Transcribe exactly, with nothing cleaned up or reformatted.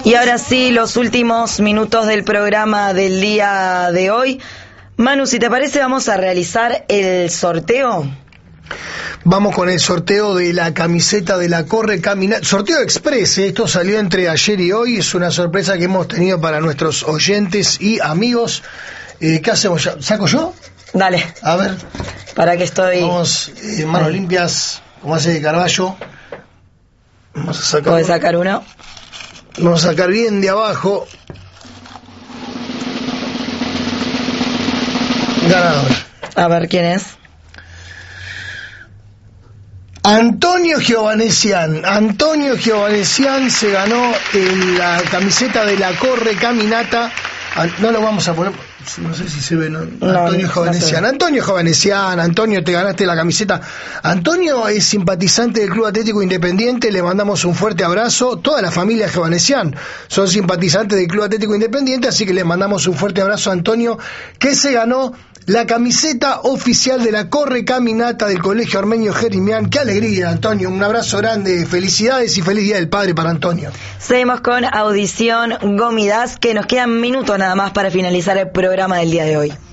Y ahora sí, los últimos minutos del programa del día de hoy. Manu, si te parece, vamos a realizar el sorteo. Vamos con el sorteo de la camiseta de la Corre Caminata. Sorteo express, ¿eh? Esto salió entre ayer y hoy. Es una sorpresa que hemos tenido para nuestros oyentes y amigos. Eh, ¿Qué hacemos ya? ¿Saco yo? Dale. A ver. Para que estoy... Vamos, eh, manos Ahí. limpias, como hace de Carballo. Vamos a sacar... ¿Puedes sacar uno? Vamos a sacar bien de abajo. Ganador. A ver, ¿quién es? Antonio Giovanesian. Antonio Giovanesian se ganó en la camiseta de la Corre Caminata. No lo vamos a poner, no sé si se ve, ¿no? No, Antonio no, Giovanesian. No Antonio Giovanesian, Antonio, te ganaste la camiseta. Antonio es simpatizante del Club Atlético Independiente, le mandamos un fuerte abrazo. Toda la familia Giovanesian son simpatizantes del Club Atlético Independiente, así que le mandamos un fuerte abrazo a Antonio, que se ganó la camiseta oficial de la Corre Caminata del Colegio Armenio Jerimián. Qué alegría, Antonio, un abrazo grande, felicidades y feliz Día del Padre para Antonio. Seguimos con Audición Gomidas, que nos quedan minutos nada más para finalizar el programa del día de hoy.